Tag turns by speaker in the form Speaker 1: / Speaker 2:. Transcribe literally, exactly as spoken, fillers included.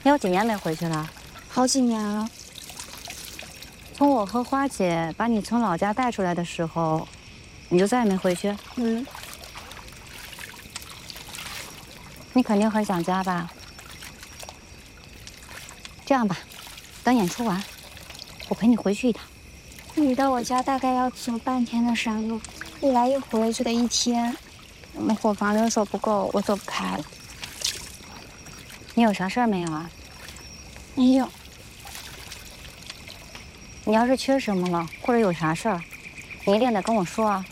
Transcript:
Speaker 1: 你有几年没回去了？
Speaker 2: 好几年了。
Speaker 1: 从我和花姐把你从老家带出来的时候，你就再也没回去？
Speaker 2: 嗯。
Speaker 1: 你肯定很想家吧？这样吧，等演出完，我陪你回去一趟。
Speaker 2: 你到我家大概要走半天的山路，一来一回就得一天。我们伙房人手不够，我走不开了。
Speaker 1: 你有啥事儿没有啊？
Speaker 2: 没有。
Speaker 1: 你要是缺什么了，或者有啥事儿，你一定得跟我说啊。